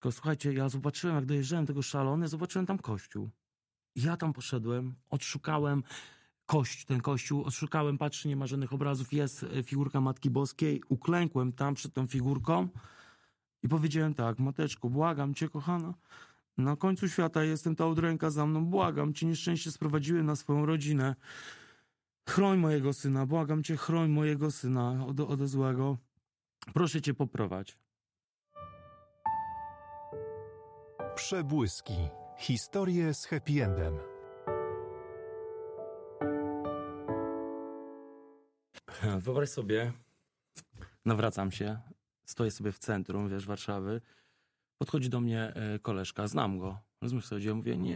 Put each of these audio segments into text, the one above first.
Tylko słuchajcie, ja zobaczyłem, jak dojeżdżałem tego Szalony, zobaczyłem tam kościół. I ja tam poszedłem, odszukałem ten kościół, odszukałem, patrzę, nie ma żadnych obrazów, jest figurka Matki Boskiej, uklękłem tam przed tą figurką i powiedziałem tak: Mateczko, błagam cię, kochana, na końcu świata jestem, ta udręka za mną, błagam cię, nieszczęście sprowadziłem na swoją rodzinę. Chroń mojego syna, błagam cię, chroń mojego syna od złego. Proszę cię, poprowadź. Przebłyski. Historie z happy endem. Wyobraź sobie, nawracam się, stoję sobie w centrum, wiesz, Warszawy, podchodzi do mnie koleżka, znam go, rozumiesz co chodzi? Ja mówię,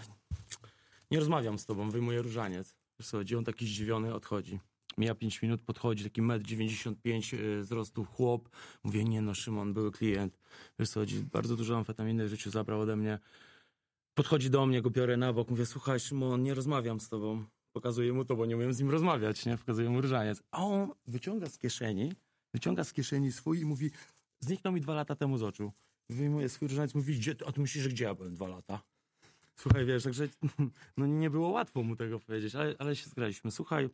nie rozmawiam z tobą, wyjmuję różaniec. Wiesz co chodzi? On taki zdziwiony odchodzi. Mija 5 minut, podchodzi taki 1,95 m wzrostu chłop. Mówię, nie no, Szymon, były klient. Wiesz co chodzi? Bardzo dużo amfetaminy w życiu zabrał ode mnie. Podchodzi do mnie, go biorę na bok, mówię, słuchaj Szymon, nie rozmawiam z tobą. Pokazuję mu to, bo nie umiem z nim rozmawiać, nie? Pokazuję mu różaniec. A on wyciąga z kieszeni swój i mówi, zniknął mi 2 lata temu z oczu. Wyjmuje swój różaniec, mówi, a ty myślisz, że gdzie ja byłem 2 lata? Słuchaj, wiesz, także no nie było łatwo mu tego powiedzieć, ale się zgraliśmy. Słuchaj,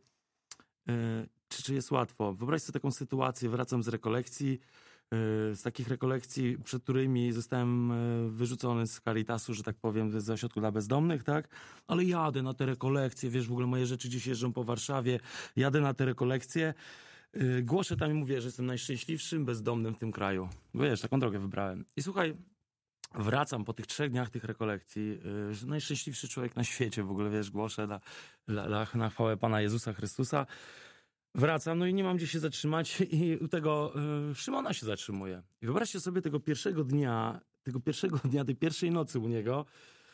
czy jest łatwo? Wyobraź sobie taką sytuację, wracam z rekolekcji, z takich rekolekcji, przed którymi zostałem wyrzucony z Caritasu, że tak powiem, z ośrodku dla bezdomnych, tak? Ale jadę na te rekolekcje, wiesz, w ogóle moje rzeczy gdzieś jeżdżą po Warszawie, jadę na te rekolekcje, głoszę tam i mówię, że jestem najszczęśliwszym bezdomnym w tym kraju. Bo wiesz, taką drogę wybrałem. I słuchaj, wracam po tych 3 dniach tych rekolekcji, że najszczęśliwszy człowiek na świecie, w ogóle, wiesz, głoszę na chwałę Pana Jezusa Chrystusa. Wracam, no i nie mam gdzie się zatrzymać i u tego Szymona się zatrzymuję. I wyobraźcie sobie tego pierwszego dnia, tej pierwszej nocy u niego,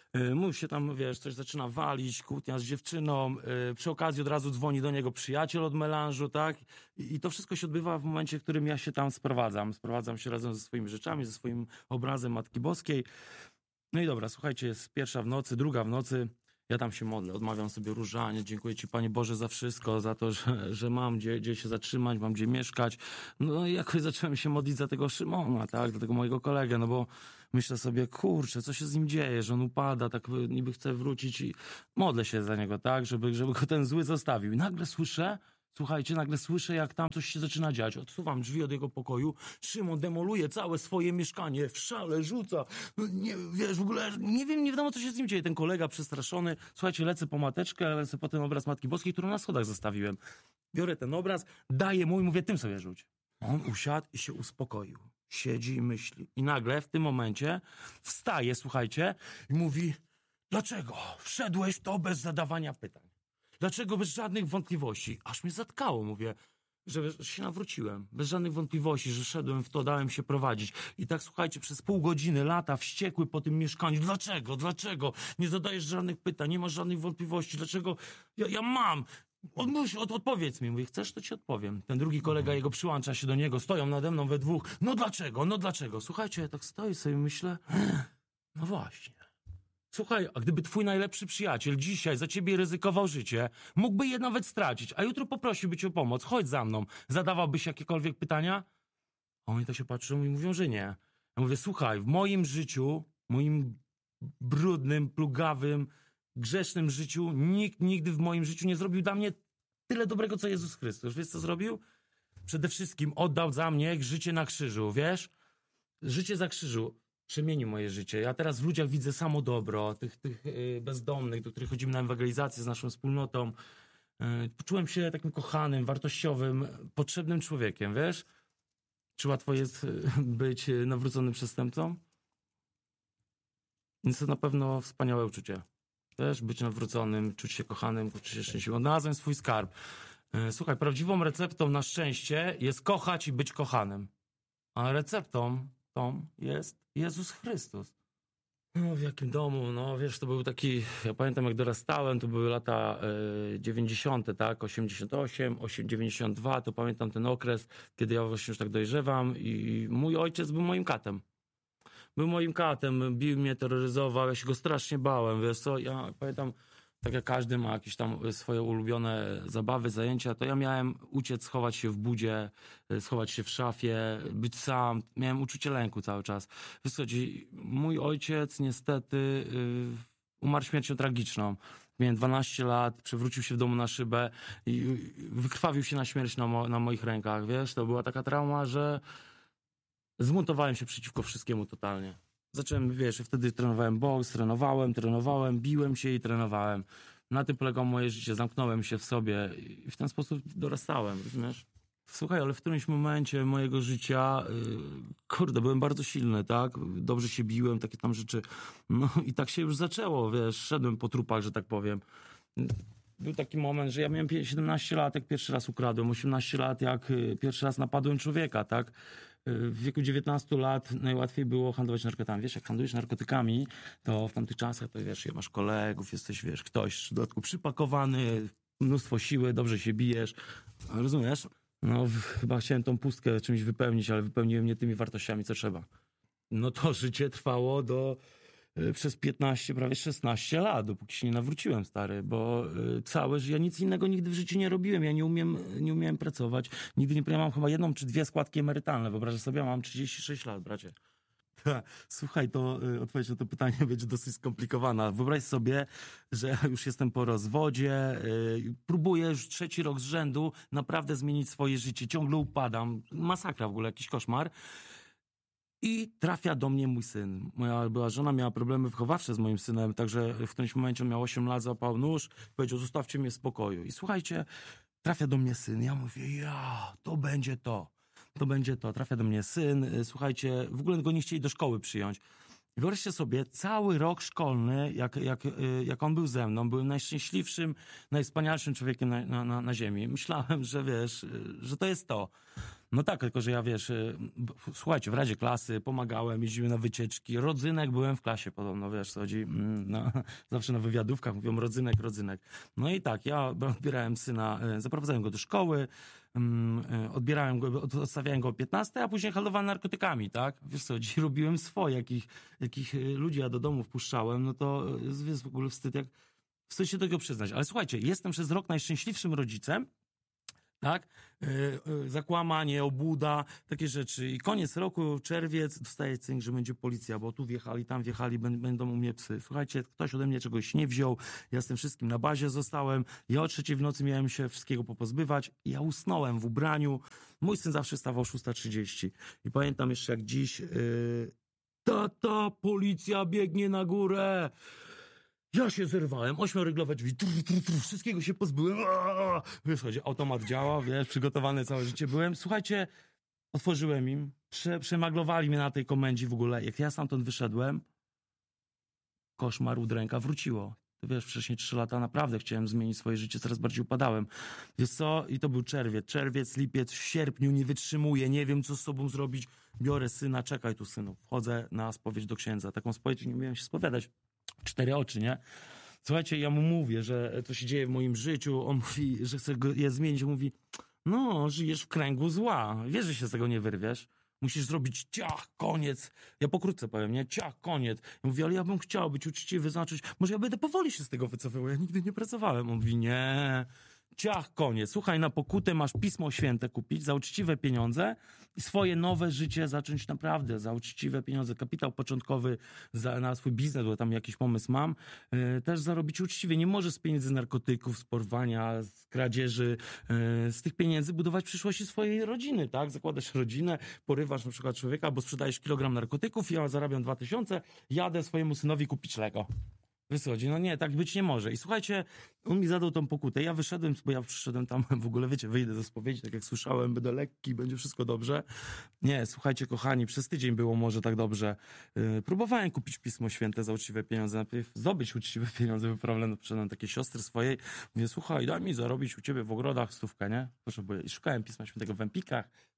mu się tam, wiesz, coś zaczyna walić, kłótnia z dziewczyną, przy okazji od razu dzwoni do niego przyjaciel od melanżu, tak? I to wszystko się odbywa w momencie, w którym ja się tam sprowadzam. Sprowadzam się razem ze swoimi rzeczami, ze swoim obrazem Matki Boskiej. No i dobra, słuchajcie, jest 1 w nocy, 2 w nocy. Ja tam się modlę, odmawiam sobie różaniec, dziękuję Ci, Panie Boże, za wszystko, za to, że mam gdzie się zatrzymać, mam gdzie mieszkać. No i jakoś zacząłem się modlić za tego Szymona, tak, za tego mojego kolegę, no bo myślę sobie, kurczę, co się z nim dzieje, że on upada, tak niby chce wrócić i modlę się za niego, tak, żeby go ten zły zostawił. I nagle słyszę, słuchajcie, jak tam coś się zaczyna dziać. Odsuwam drzwi od jego pokoju. Szymon demoluje całe swoje mieszkanie, w szale rzuca. Nie, wiesz, w ogóle nie wiadomo, co się z nim dzieje. Ten kolega przestraszony. Słuchajcie, lecę po mateczkę, lecę po ten obraz Matki Boskiej, którą na schodach zostawiłem. Biorę ten obraz, daję mu i mówię, tym sobie rzuć. On usiadł i się uspokoił. Siedzi i myśli. I nagle w tym momencie wstaje, słuchajcie, i mówi, dlaczego wszedłeś w to bez zadawania pytań? Dlaczego bez żadnych wątpliwości? Aż mnie zatkało, mówię, że się nawróciłem. Bez żadnych wątpliwości, że szedłem w to, dałem się prowadzić. I tak, słuchajcie, przez pół godziny, lata, wściekły po tym mieszkaniu. Dlaczego? Nie zadajesz żadnych pytań, nie masz żadnych wątpliwości. Dlaczego? Ja mam. Odpowiedz mi. Mówię, chcesz, to ci odpowiem. Ten drugi kolega, jego przyłącza się do niego, stoją nade mną we dwóch. No dlaczego? Słuchajcie, ja tak stoję sobie i myślę, no właśnie. Słuchaj, a gdyby twój najlepszy przyjaciel dzisiaj za ciebie ryzykował życie, mógłby je nawet stracić, a jutro poprosiłby cię o pomoc, chodź za mną, zadawałbyś jakiekolwiek pytania? A oni to się patrzą i mówią, że nie. Ja mówię, słuchaj, w moim życiu, moim brudnym, plugawym, grzesznym życiu, nikt nigdy w moim życiu nie zrobił dla mnie tyle dobrego, co Jezus Chrystus. Wiesz, co zrobił? Przede wszystkim oddał za mnie życie na krzyżu, wiesz? Życie za krzyżu. Przemienił moje życie. Ja teraz w ludziach widzę samo dobro, tych bezdomnych, do których chodzimy na ewangelizację z naszą wspólnotą. Poczułem się takim kochanym, wartościowym, potrzebnym człowiekiem, wiesz? Czy łatwo jest być nawróconym przestępcą? Więc to na pewno wspaniałe uczucie. Też być nawróconym, czuć się kochanym, czuć się szczęśliwym. Odnalazłem swój skarb. Słuchaj, prawdziwą receptą na szczęście jest kochać i być kochanym. A receptą tą jest Jezus Chrystus. No, w jakim domu, no wiesz, to był taki, ja pamiętam jak dorastałem, to były lata 90, tak, 88, 92, to pamiętam ten okres, kiedy ja właśnie już tak dojrzewam i mój ojciec był moim katem. Był moim katem, bił mnie, terroryzował, ja się go strasznie bałem, wiesz co, ja pamiętam, tak jak każdy ma jakieś tam swoje ulubione zabawy, zajęcia, to ja miałem uciec, schować się w budzie, schować się w szafie, być sam. Miałem uczucie lęku cały czas. Wiesz co, mój ojciec niestety umarł śmiercią tragiczną. Miałem 12 lat, przewrócił się w domu na szybę i wykrwawił się na śmierć na moich rękach, wiesz? To była taka trauma, że zbuntowałem się przeciwko wszystkiemu totalnie. Zacząłem, wiesz, wtedy trenowałem boks, trenowałem, biłem się i trenowałem. Na tym polegało moje życie, zamknąłem się w sobie i w ten sposób dorastałem, rozumiesz? Słuchaj, ale w którymś momencie mojego życia, kurde, byłem bardzo silny, tak? Dobrze się biłem, takie tam rzeczy. No i tak się już zaczęło, wiesz, szedłem po trupach, że tak powiem. Był taki moment, że ja miałem 17 lat, jak pierwszy raz ukradłem, 18 lat, jak pierwszy raz napadłem człowieka, tak? W wieku 19 lat najłatwiej było handlować narkotykami. Wiesz, jak handlujesz narkotykami, to w tamtych czasach, to wiesz, masz kolegów, jesteś, wiesz, ktoś w dodatku przypakowany, mnóstwo siły, dobrze się bijesz, rozumiesz? No, chyba chciałem tą pustkę czymś wypełnić, ale wypełniłem nie tymi wartościami, co trzeba. No to życie trwało przez 15, prawie 16 lat, dopóki się nie nawróciłem, stary, bo całe życie, ja nic innego nigdy w życiu nie robiłem, ja nie umiałem pracować, ja mam chyba 1 czy 2 składki emerytalne, wyobrażasz sobie, mam 36 lat, bracie. Słuchaj, to odpowiedź na to pytanie będzie dosyć skomplikowana. Wyobraź sobie, że już jestem po rozwodzie, próbuję już 3. rok z rzędu naprawdę zmienić swoje życie, ciągle upadam, masakra w ogóle, jakiś koszmar. I trafia do mnie mój syn. Moja była żona miała problemy wychowawcze z moim synem, także w którymś momencie on miał 8 lat, złapał nóż, powiedział, zostawcie mnie w spokoju. I słuchajcie, trafia do mnie syn. Ja mówię, to będzie to. To będzie to. Trafia do mnie syn. Słuchajcie, w ogóle go nie chcieli do szkoły przyjąć. Wyobraźcie sobie, cały rok szkolny, jak on był ze mną, byłem najszczęśliwszym, najwspanialszym człowiekiem na ziemi. Myślałem, że wiesz, że to jest to. No tak, tylko że ja wiesz, słuchajcie, w Radzie Klasy pomagałem, jeździłem na wycieczki, rodzynek byłem w klasie podobno, wiesz co chodzi, no, zawsze na wywiadówkach mówią rodzynek. No i tak, ja odbierałem syna, zaprowadzałem go do szkoły, odstawiałem go o 15, a później handlowałem narkotykami, tak? Wiesz co, dziś robiłem swoje, jakich ludzi ja do domu wpuszczałem, no to jest w ogóle wstyd się do tego przyznać. Ale słuchajcie, jestem przez rok najszczęśliwszym rodzicem, tak? Zakłamanie, obłuda, takie rzeczy. I koniec roku, czerwiec, dostaję cynk, że będzie policja, bo tu wjechali, tam wjechali, będą u mnie psy. Słuchajcie, ktoś ode mnie czegoś nie wziął, ja z tym wszystkim na bazie zostałem, ja o 3 w nocy miałem się wszystkiego popozbywać, ja usnąłem w ubraniu, mój syn zawsze wstawał o 6:30 i pamiętam jeszcze jak dziś, tata, policja biegnie na górę. Ja się zerwałem, 8-ryglowe drzwi, wszystkiego się pozbyłem. Wiesz, chodzi, automat działa, wiesz, przygotowany całe życie byłem. Słuchajcie, otworzyłem im, przemaglowali mnie na tej komendzie w ogóle. Jak ja stamtąd wyszedłem, koszmar udręka wróciło. Ty wiesz, wcześniej 3 lata naprawdę chciałem zmienić swoje życie, coraz bardziej upadałem. Wiesz co? I to był czerwiec, lipiec, w sierpniu nie wytrzymuję, nie wiem co z sobą zrobić. Biorę syna, czekaj tu synu, wchodzę na spowiedź do księdza. Taką spowiedź nie umiałem się spowiadać. 4 oczy, nie? Słuchajcie, ja mu mówię, że to się dzieje w moim życiu, on mówi, że chce je zmienić, on mówi, no, żyjesz w kręgu zła, wiesz, że się z tego nie wyrwiesz, musisz zrobić ciach, koniec, ja pokrótce powiem, nie, ciach, koniec. Ja mówię, ale ja bym chciał być uczciwy, znaczyć, może ja będę powoli się z tego wycofywał, ja nigdy nie pracowałem. On mówi, nie, ciach, koniec, słuchaj, na pokutę masz Pismo Święte kupić za uczciwe pieniądze i swoje nowe życie zacząć naprawdę za uczciwe pieniądze, kapitał początkowy na swój biznes, bo tam jakiś pomysł mam, też zarobić uczciwie. Nie możesz z pieniędzy z narkotyków, z porwania, z kradzieży, z tych pieniędzy budować przyszłości swojej rodziny, tak? Zakładasz rodzinę, porywasz na przykład człowieka, bo sprzedajesz kilogram narkotyków, ja zarabiam 2000, jadę swojemu synowi kupić Lego. Wyschodzi, no nie, tak być nie może. I słuchajcie, on mi zadał tą pokutę. Ja wyszedłem, bo ja przyszedłem tam w ogóle, wiecie, wyjdę ze spowiedzi, tak jak słyszałem, będę lekki, będzie wszystko dobrze. Nie, słuchajcie, kochani, przez tydzień było może tak dobrze. Próbowałem kupić Pismo Święte za uczciwe pieniądze, najpierw zdobyć uczciwe pieniądze, był problem, przyszedłem takie siostry swojej. Mówię, słuchaj, daj mi zarobić u ciebie w ogrodach 100, nie? Potrzebuję. I szukałem Pisma Świętego w Empikach,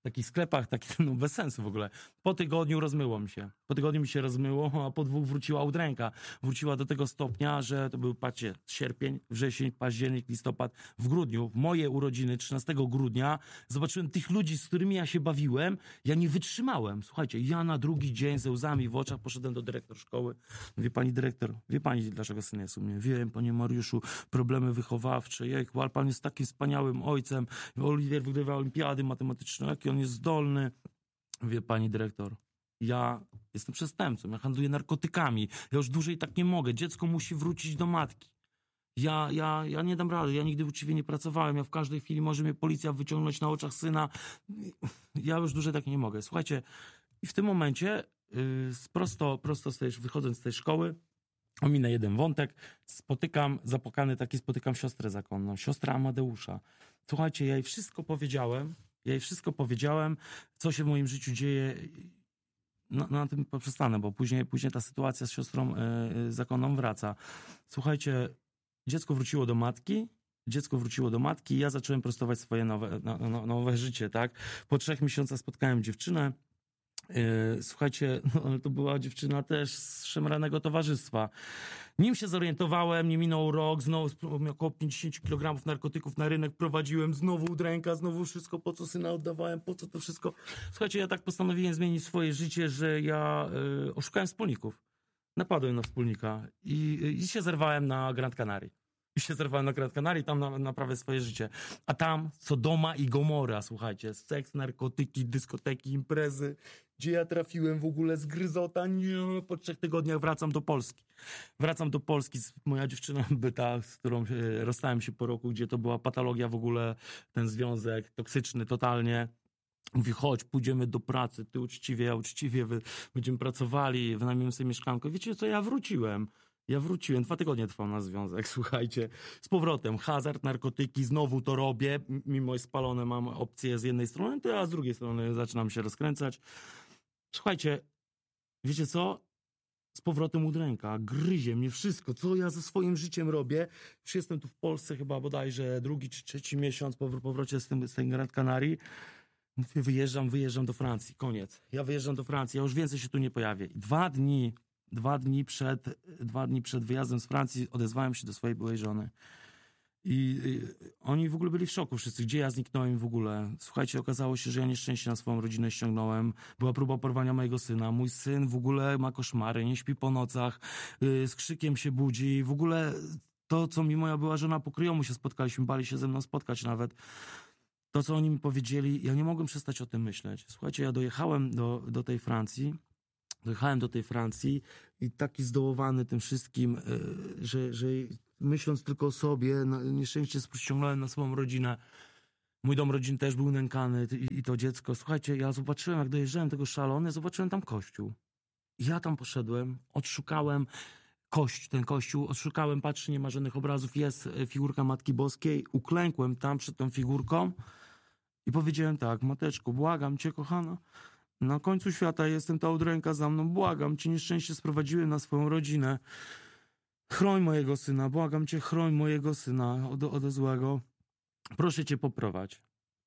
takich sklepach, no bez sensu w ogóle. Po tygodniu rozmyło mi się. Po tygodniu mi się rozmyło, a po 2 wróciła udręka. Wróciła do tego stopnia, że to był, patrzcie, sierpień, wrzesień, październik, listopad. W grudniu, w moje urodziny, 13 grudnia, zobaczyłem tych ludzi, z którymi ja się bawiłem. Ja nie wytrzymałem. Słuchajcie, ja na drugi dzień ze łzami w oczach poszedłem do dyrektor szkoły. Mówię, pani dyrektor, wie pani, dlaczego syn jest u mnie? Wiem, panie Mariuszu, problemy wychowawcze. Jejku, ale pan jest takim wspaniałym ojcem. Oliwier wygrywa olimpiady matematyczne, jaki on jest zdolny. Wie pani dyrektor, ja jestem przestępcą, ja handluję narkotykami. Ja już dłużej tak nie mogę. Dziecko musi wrócić do matki. Ja nie dam rady, ja nigdy uczciwie nie pracowałem, ja w każdej chwili może mnie policja wyciągnąć na oczach syna. Ja już dłużej tak nie mogę. Słuchajcie, i w tym momencie prosto wychodząc z tej szkoły, ominę jeden wątek, spotykam siostrę zakonną, siostrę Amadeusza. Słuchajcie, ja jej wszystko powiedziałem, co się w moim życiu dzieje. Na tym poprzestanę, bo później ta sytuacja z siostrą zakonną wraca. Słuchajcie, dziecko wróciło do matki, ja zacząłem prostować swoje nowe życie, tak? Po 3 miesiącach spotkałem dziewczynę. Słuchajcie, no, ale to była dziewczyna też z szemranego towarzystwa. Nim się zorientowałem, nie minął rok, znowu około 50 kg narkotyków na rynek prowadziłem, znowu udręka, znowu wszystko, po co syna oddawałem, po co to wszystko. Słuchajcie, ja tak postanowiłem zmienić swoje życie, że ja oszukałem wspólników. Napadłem na wspólnika i się zerwałem na Grand Canary. Tam naprawię swoje życie. A tam Sodoma i Gomora, słuchajcie. Seks, narkotyki, dyskoteki, imprezy. Gdzie ja trafiłem w ogóle z gryzota. Nie, po 3 tygodniach wracam do Polski. Moja dziewczyna byta, z którą rozstałem się po roku, gdzie to była patologia w ogóle, ten związek toksyczny totalnie. Mówi, chodź, pójdziemy do pracy, ty uczciwie, ja uczciwie, będziemy pracowali, wynajmiemy sobie mieszkanko. Wiecie co, ja wróciłem, 2 tygodnie trwał nasz związek, słuchajcie. Z powrotem, hazard, narkotyki, znowu to robię, mimo jest spalone, mam opcję z jednej strony, to ja z drugiej strony zaczynam się rozkręcać. Słuchajcie, wiecie co? Z powrotem udręka, gryzie mnie wszystko, co ja ze swoim życiem robię. Już jestem tu w Polsce chyba bodajże 2. czy 3. miesiąc po powrocie z tej Grand Canarii. Mówię, wyjeżdżam do Francji, koniec. Ja wyjeżdżam do Francji, ja już więcej się tu nie pojawię. I 2 dni przed wyjazdem z Francji odezwałem się do swojej byłej żony. I oni w ogóle byli w szoku wszyscy, gdzie ja zniknąłem w ogóle. Słuchajcie, okazało się, że ja nieszczęście na swoją rodzinę ściągnąłem. Była próba porwania mojego syna. Mój syn w ogóle ma koszmary, nie śpi po nocach, z krzykiem się budzi. W ogóle to, co mi moja była żona pokryjomu się spotkaliśmy, bali się ze mną spotkać nawet. To, co oni mi powiedzieli, ja nie mogłem przestać o tym myśleć. Słuchajcie, ja dojechałem do tej Francji. I taki zdołowany tym wszystkim, że myśląc tylko o sobie, nieszczęście ściągnąłem na swoją rodzinę. Mój dom rodzinny też był nękany i to dziecko. Słuchajcie, ja zobaczyłem, jak dojeżdżałem tego szalony, zobaczyłem tam kościół. Ja tam poszedłem, odszukałem ten kościół, odszukałem, patrzę, nie ma żadnych obrazów, jest figurka Matki Boskiej, uklękłem tam przed tą figurką i powiedziałem tak, mateczko, błagam cię, kochana, na końcu świata jestem, ta udręka za mną, błagam cię, nieszczęście sprowadziłem na swoją rodzinę. Chroń mojego syna, błagam cię, chroń mojego syna od złego. Proszę cię poprowadź.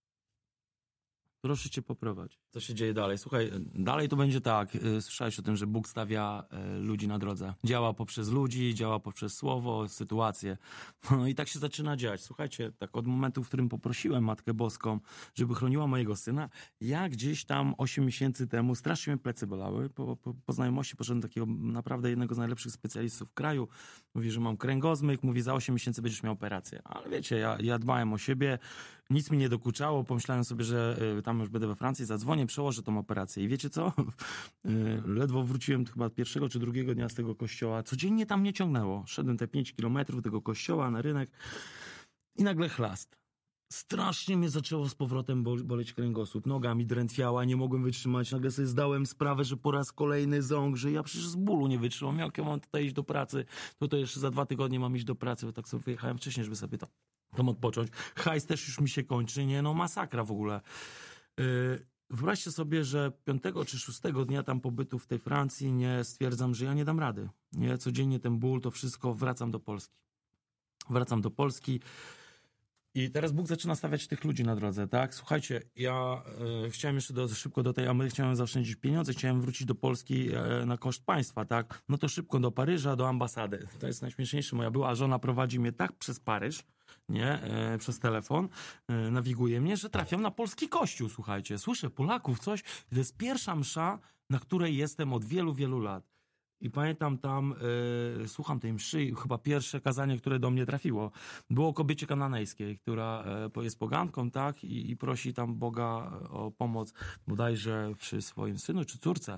Co się dzieje dalej? Słuchaj, dalej to będzie tak. Słyszałeś o tym, że Bóg stawia ludzi na drodze. Działa poprzez ludzi, działa poprzez słowo, sytuacje. No i tak się zaczyna dziać. Słuchajcie, tak od momentu, w którym poprosiłem Matkę Boską, żeby chroniła mojego syna, ja gdzieś tam 8 miesięcy temu strasznie mnie plecy bolały. Po znajomości poszedłem do takiego naprawdę jednego z najlepszych specjalistów w kraju. Mówi, że mam kręgozmyk, mówi, za 8 miesięcy będziesz miał operację. Ale wiecie, ja dbałem o siebie, nic mi nie dokuczało, pomyślałem sobie, że tam już będę we Francji, zadzwonię, przełożę tą operację. I wiecie co? Ledwo wróciłem chyba 1. czy 2. dnia z tego kościoła. Codziennie tam mnie ciągnęło. Szedłem te 5 kilometrów tego kościoła na rynek i nagle chlast. Strasznie mnie zaczęło z powrotem boleć kręgosłup. Noga mi drętwiała, nie mogłem wytrzymać. Nagle sobie zdałem sprawę, że po raz kolejny ząg, że ja przecież z bólu nie wytrzymam. Jak ja mam tutaj iść do pracy, to jeszcze za 2 tygodnie mam iść do pracy, bo tak sobie wyjechałem wcześniej, żeby sobie tam odpocząć. Hajs też już mi się kończy, nie? No masakra w ogóle. Wyobraźcie sobie, że 5. czy 6 dnia tam pobytu w tej Francji nie stwierdzam, że ja nie dam rady. Nie? Codziennie ten ból, to wszystko, wracam do Polski. I teraz Bóg zaczyna stawiać tych ludzi na drodze, tak? Słuchajcie, ja chciałem jeszcze szybko do tej Ameryki, chciałem zaoszczędzić pieniądze, chciałem wrócić do Polski na koszt państwa, tak? No to szybko do Paryża, do ambasady. To jest najśmieszniejsze. Moja była żona prowadzi mnie tak przez Paryż, nie? Przez telefon, nawiguje mnie, że trafiam na polski kościół, słuchajcie. Słyszę Polaków, coś. To jest pierwsza msza, na której jestem od wielu, wielu lat. I pamiętam tam, słucham tej mszy i chyba pierwsze kazanie, które do mnie trafiło, było o kobiecie kananejskiej, która jest poganką, tak? I prosi tam Boga o pomoc bodajże przy swoim synu czy córce.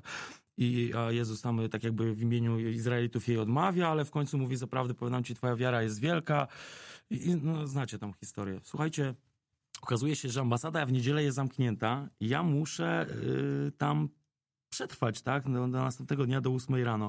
A Jezus tam tak jakby w imieniu Izraelitów jej odmawia, ale w końcu mówi: zaprawdę powiadam ci, twoja wiara jest wielka. No, znacie tam historię. Słuchajcie, okazuje się, że ambasada w niedzielę jest zamknięta i ja muszę tam przetrwać, tak? Do następnego dnia, do 8 rano.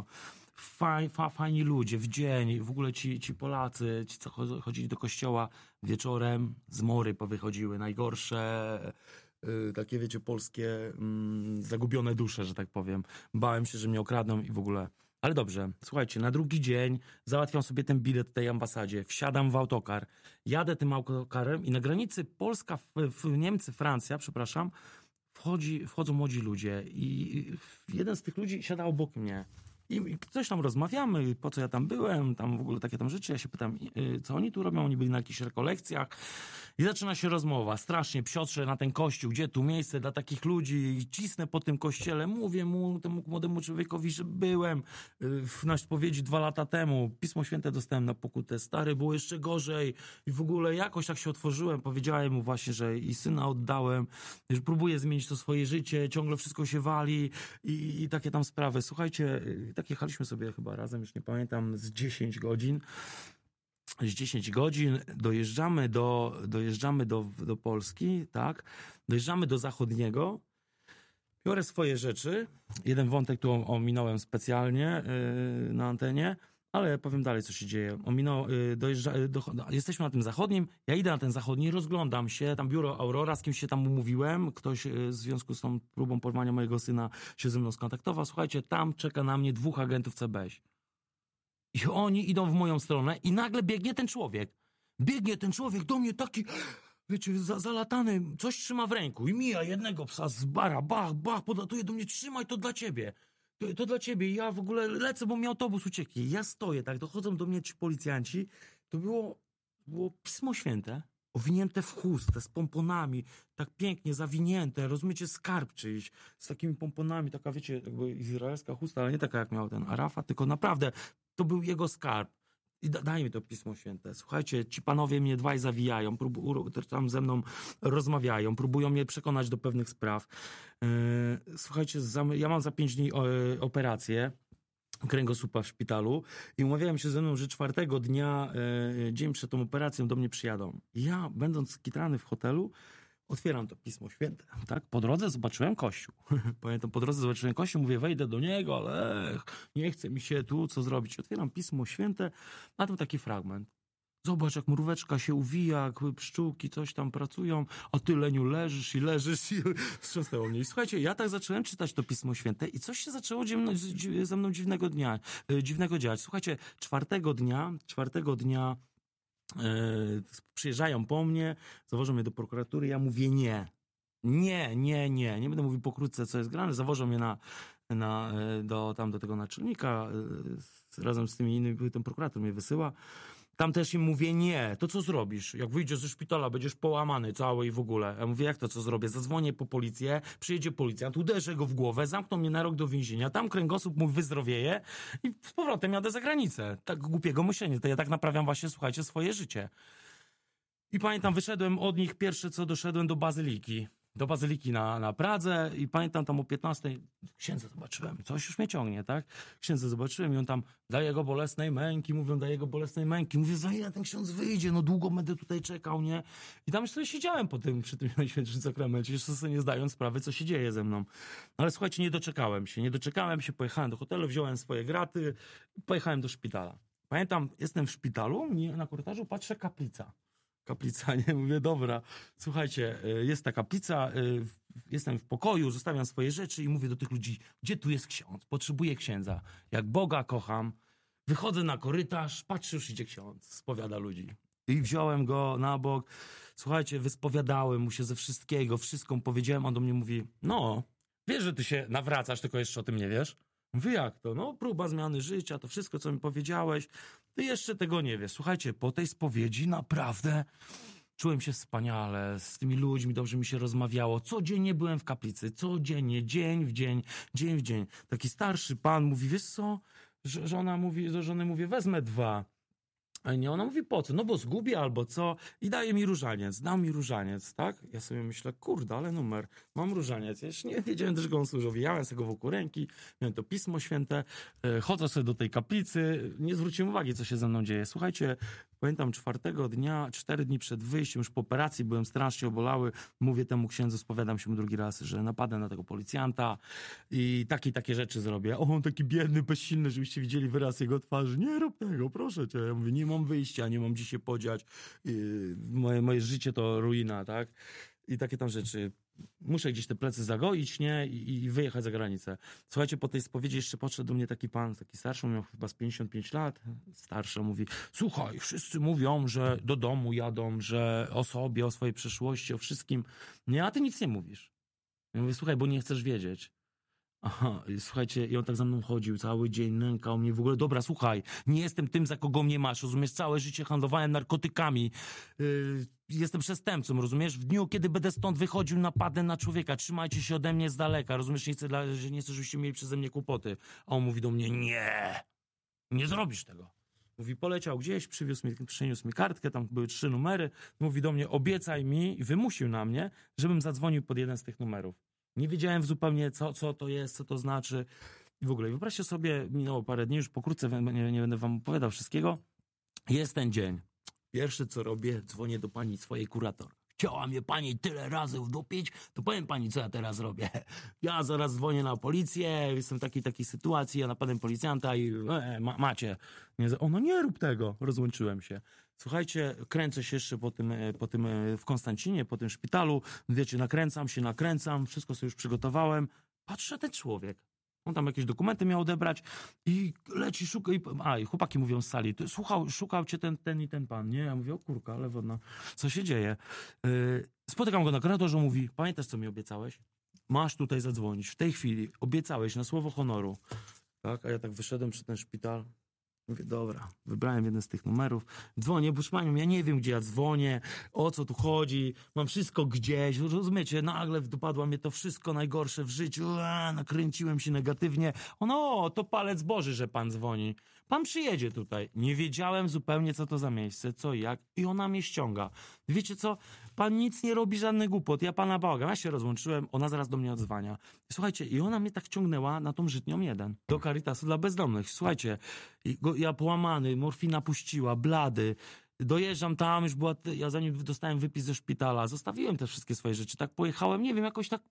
Fajni ludzie, w dzień, w ogóle ci Polacy, ci co chodzili do kościoła wieczorem, zmory powychodziły, najgorsze, takie wiecie, polskie zagubione dusze, że tak powiem. Bałem się, że mnie okradną i w ogóle. Ale dobrze, słuchajcie, na drugi dzień załatwiam sobie ten bilet w tej ambasadzie, wsiadam w autokar, jadę tym autokarem i na granicy Polska, Niemcy, Francja, przepraszam, wchodzą młodzi ludzie i jeden z tych ludzi siada obok mnie i coś tam rozmawiamy, po co ja tam byłem, tam w ogóle takie tam rzeczy. Ja się pytam, co oni tu robią, oni byli na jakichś rekolekcjach i zaczyna się rozmowa. Strasznie psiotrzę na ten kościół, gdzie tu miejsce dla takich ludzi, i cisnę po tym kościele, mówię mu, temu młodemu człowiekowi, że byłem na spowiedzi 2 lata temu, Pismo Święte dostałem na pokutę, stary, było jeszcze gorzej i w ogóle jakoś tak się otworzyłem, powiedziałem mu właśnie, że i syna oddałem, że próbuję zmienić to swoje życie, ciągle wszystko się wali i takie tam sprawy. Słuchajcie, tak jechaliśmy sobie chyba razem, już nie pamiętam, z 10 godzin. Z 10 godzin dojeżdżamy do Polski, tak? Dojeżdżamy do Zachodniego. Biorę swoje rzeczy. Jeden wątek tu ominąłem specjalnie na antenie, ale powiem dalej, co się dzieje. Jesteśmy na tym Zachodnim, ja idę na ten Zachodni, rozglądam się, tam biuro Aurora, z kimś się tam umówiłem, ktoś w związku z tą próbą porwania mojego syna się ze mną skontaktował. Słuchajcie, tam czeka na mnie 2 agentów CBŚ. I oni idą w moją stronę i nagle biegnie ten człowiek. Biegnie ten człowiek do mnie taki, wiecie, zalatany, coś trzyma w ręku i mija jednego psa z bara, bach, podlatuje do mnie, trzymaj, to dla ciebie. To dla ciebie. I ja w ogóle lecę, bo mi autobus ucieknie. Ja stoję, tak, dochodzą do mnie ci policjanci. To było Pismo Święte, owinięte w chustę, z pomponami, tak pięknie zawinięte, rozumiecie, skarb czyjś, z takimi pomponami, taka, wiecie, jakby izraelska chusta, ale nie taka jak miał ten Arafat, tylko naprawdę to był jego skarb. I daj mi to Pismo Święte. Słuchajcie, ci panowie mnie dwaj zawijają, tam ze mną rozmawiają, próbują mnie przekonać do pewnych spraw. Słuchajcie, ja mam za 5 dni operację kręgosłupa w szpitalu i umawiałem się ze mną, że 4 dnia, dzień przed tą operacją do mnie przyjadą. Ja, będąc skitrany w hotelu, otwieram to Pismo Święte, tak? Po drodze zobaczyłem kościół. Pamiętam, po drodze zobaczyłem kościół, mówię, wejdę do niego, ale nie chce mi się tu, co zrobić. Otwieram Pismo Święte, a tam taki fragment. Zobacz, jak mróweczka się uwija, jak pszczółki coś tam pracują, a ty, leniu, leżysz i wstrząsnęło mnie. I słuchajcie, ja tak zacząłem czytać to Pismo Święte i coś się zaczęło ze mną dziwnego dziać. Słuchajcie, 4 dnia przyjeżdżają po mnie, zawożą mnie do prokuratury, ja mówię nie będę mówił pokrótce, co jest grane, zawożą mnie do tego naczelnika, razem z tymi innymi, ten prokurator mnie wysyła. Tam też im mówię nie, to co zrobisz? Jak wyjdziesz ze szpitala, będziesz połamany cały i w ogóle. Ja mówię, jak to co zrobię? Zadzwonię po policję, przyjedzie policjant, uderzę go w głowę, zamkną mnie na rok do więzienia, tam kręgosłup mój wyzdrowieje i z powrotem jadę za granicę. Tak głupiego myślenia, to ja tak naprawiam właśnie, słuchajcie, swoje życie. I pamiętam, wyszedłem od nich, pierwsze co doszedłem do Bazyliki na Pradze i pamiętam tam o 15 księdza zobaczyłem, coś już mnie ciągnie, tak? Księdza zobaczyłem i on tam daje go bolesnej męki, mówię, za ile ten ksiądz wyjdzie, no długo będę tutaj czekał, nie? I tam sobie siedziałem przy tym Najświętszym Sakramencie, jeszcze sobie nie zdając sprawy, co się dzieje ze mną. Ale słuchajcie, nie doczekałem się, pojechałem do hotelu, wziąłem swoje graty, pojechałem do szpitala. Pamiętam, jestem w szpitalu, na korytarzu patrzę, kaplica, nie? Mówię, dobra, słuchajcie, jest ta kaplica, jestem w pokoju, zostawiam swoje rzeczy i mówię do tych ludzi, gdzie tu jest ksiądz? Potrzebuję księdza. Jak Boga kocham, wychodzę na korytarz, patrzę, już idzie ksiądz, spowiada ludzi. I wziąłem go na bok. Słuchajcie, wyspowiadałem mu się ze wszystkiego, wszystko powiedziałem, on do mnie mówi, no, wiesz, że ty się nawracasz, tylko jeszcze o tym nie wiesz? Mówię, jak to? No, próba zmiany życia, to wszystko, co mi powiedziałeś, ty jeszcze tego nie wiesz. Słuchajcie, po tej spowiedzi naprawdę czułem się wspaniale, z tymi ludźmi dobrze mi się rozmawiało. Codziennie byłem w kaplicy, codziennie, dzień w dzień, dzień w dzień. Taki starszy pan mówi, wiesz co? Żona mówi, do żony mówię, wezmę 2. A nie, ona mówi, po co? No bo zgubię albo co? I daje mi różaniec, dał mi różaniec, tak? Ja sobie myślę, kurde, ale numer, mam różaniec. Ja jeszcze nie wiedziałem też, go on służył. Wijałem sobie go wokół ręki, miałem to Pismo Święte, chodzę sobie do tej kaplicy, nie zwróciłem uwagi, co się ze mną dzieje. Słuchajcie, pamiętam 4 dnia, 4 dni przed wyjściem, już po operacji, byłem strasznie obolały, mówię temu księdzu, spowiadam się mu drugi raz, że napadę na tego policjanta i takie rzeczy zrobię. O, on taki biedny, bezsilny, żebyście widzieli wyraz jego twarzy. Nie rób tego, proszę cię. Ja mówię, nie mam wyjścia, nie mam gdzie się podziać. Moje życie to ruina, tak? I takie tam rzeczy. Muszę gdzieś te plecy zagoić, nie? I wyjechać za granicę. Słuchajcie, po tej spowiedzi jeszcze podszedł do mnie taki pan, taki starszy, miał chyba z 55 lat. Starszy, mówi, słuchaj, wszyscy mówią, że do domu jadą, że o sobie, o swojej przeszłości, o wszystkim. Nie, a ty nic nie mówisz. Ja mówię, słuchaj, bo nie chcesz wiedzieć. Aha, i słuchajcie, i on tak za mną chodził cały dzień, nękał mnie w ogóle. Dobra, słuchaj, nie jestem tym, za kogo mnie masz, rozumiesz? Całe życie handlowałem narkotykami. Jestem przestępcą, rozumiesz? W dniu, kiedy będę stąd wychodził, napadę na człowieka. Trzymajcie się ode mnie z daleka, rozumiesz? Nie chcę, żebyście mieli przeze mnie kłopoty. A on mówi do mnie, nie zrobisz tego. Mówi, poleciał gdzieś, przyniósł mi kartkę, tam były 3 numery. Mówi do mnie, obiecaj mi, i wymusił na mnie, żebym zadzwonił pod jeden z tych numerów. Nie wiedziałem zupełnie, co to jest, co to znaczy. I w ogóle, wyobraźcie sobie, minęło parę dni, już pokrótce nie będę wam opowiadał wszystkiego. Jest ten dzień. Pierwsze, co robię, dzwonię do pani swojej kurator. Chciała mnie pani tyle razy wdupić, to powiem pani, co ja teraz robię. Ja zaraz dzwonię na policję, jestem w takiej sytuacji, ja napadłem policjanta i macie. Ono, nie rób tego. Rozłączyłem się. Słuchajcie, kręcę się jeszcze po tym w Konstancinie, po tym szpitalu. Wiecie, nakręcam, wszystko sobie już przygotowałem. Patrzę, ten człowiek. On tam jakieś dokumenty miał odebrać i leci, szuka. I chłopaki mówią z sali, szukał cię ten i ten pan, nie? Ja mówię, o kurka, ale wodna, co się dzieje? Spotykam go na korytarzu, mówi, pamiętasz, co mi obiecałeś? Masz tutaj zadzwonić, w tej chwili, obiecałeś na słowo honoru. Tak? A ja tak wyszedłem przed ten szpital. Mówię, dobra, wybrałem jeden z tych numerów. Dzwonię, bo panią, ja nie wiem, gdzie ja dzwonię, o co tu chodzi, mam wszystko gdzieś, rozumiecie, nagle dopadło mnie to wszystko najgorsze w życiu, nakręciłem się negatywnie. Ono, to palec Boży, że pan dzwoni. Pan przyjedzie tutaj. Nie wiedziałem zupełnie, co to za miejsce, co i jak, i ona mnie ściąga. Wiecie co, pan nic nie robi, żadnych głupot, ja pana bałagam. Ja się rozłączyłem, ona zaraz do mnie odzwania. Słuchajcie, i ona mnie tak ciągnęła na tą Żytnią 1, do Caritasu dla bezdomnych. Słuchajcie, ja połamany, morfina puściła, blady. Dojeżdżam tam, już była, ja zanim dostałem wypis ze szpitala, zostawiłem te wszystkie swoje rzeczy, tak pojechałem, nie wiem, jakoś tak